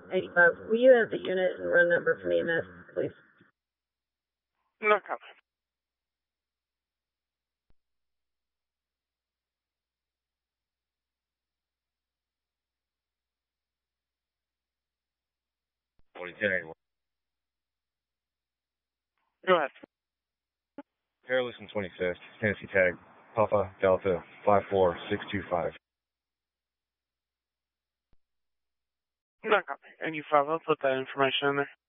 85. Will you have the unit and run number from EMS, please? No copy. Go ahead. Perilous and 25th, Tennessee tag, Papa Delta 54625. No copy. 85, I'll put that information in there.